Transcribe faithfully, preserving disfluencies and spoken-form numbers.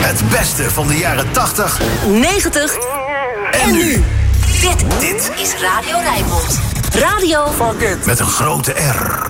Het beste van de jaren tachtig, negentig en nu. Dit, Dit is Radio Rijnmond. Radio met een grote R.